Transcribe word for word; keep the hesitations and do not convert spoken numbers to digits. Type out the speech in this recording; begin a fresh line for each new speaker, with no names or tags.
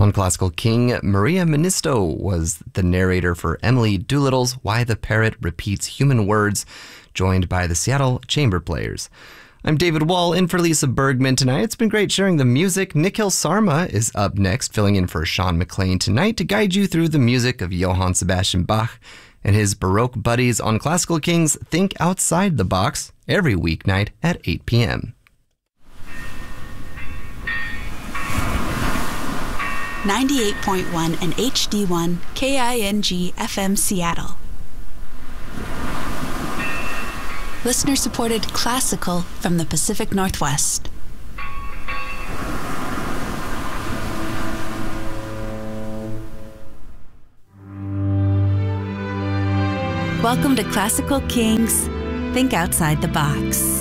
On Classical King, Maria Ministo was the narrator for Emily Doolittle's Why the Parrot Repeats Human Words, joined by the Seattle Chamber Players. I'm David Wall, in for Lisa Bergman tonight. It's been great sharing the music. Nikhil Sarma is up next, filling in for Sean McLean tonight to guide you through the music of Johann Sebastian Bach and his Baroque buddies on Classical King's Think Outside the Box every weeknight at eight p.m.
ninety-eight point one and H D one K I N G F M Seattle. Listener-supported classical from the Pacific Northwest. Welcome to Classical King's Think Outside the Box.